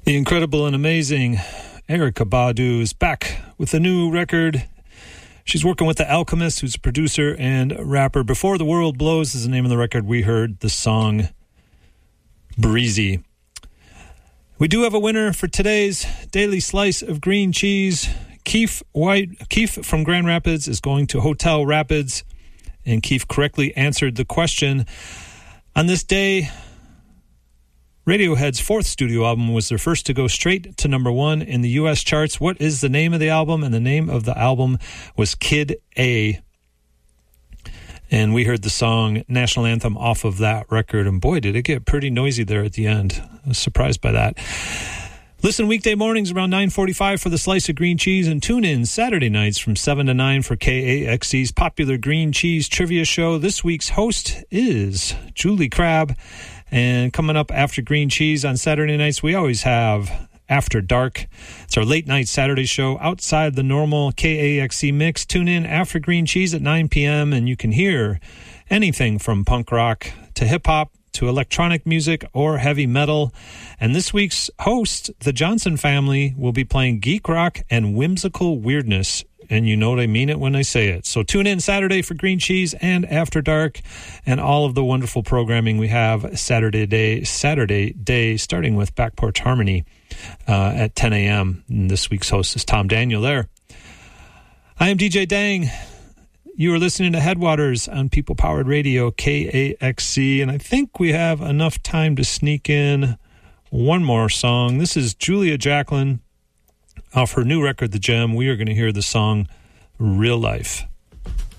The incredible and amazing Erykah Badu is back with a new record. She's working with The Alchemist, who's a producer and rapper. Before the World Blows is the name of the record. We heard the song Breezy. We do have a winner for today's Daily Slice of Green Cheese. Keith from Grand Rapids is going to Hotel Rapids, and Keith correctly answered the question. On this day, Radiohead's fourth studio album was their first to go straight to number one in the U.S. charts. What is the name of the album? And the name of the album was Kid A. And we heard the song National Anthem off of that record. And boy, did it get pretty noisy there at the end. I was surprised by that. Listen weekday mornings around 9:45 for the Slice of Green Cheese, and tune in Saturday nights from 7 to 9 for KAXC's popular green cheese trivia show. This week's host is Julie Crabb. And coming up after Green Cheese on Saturday nights, we always have After Dark. It's our late night Saturday show outside the normal KAXC mix. Tune in after Green Cheese at 9 p.m. and you can hear anything from punk rock to hip-hop to electronic music or heavy metal. And this week's host, the Johnson family, will be playing geek rock and whimsical weirdness. And you know what I mean it when I say it. So tune in Saturday for Green Cheese and After Dark and all of the wonderful programming we have Saturday day, starting with Back Porch Harmony at 10 a.m. And this week's host is Tom Daniel there. I am DJ Dang. You are listening to Headwaters on People Powered Radio, KAXC. And I think we have enough time to sneak in one more song. This is Julia Jacklin. Off her new record, The Gem, we are going to hear the song Real Life.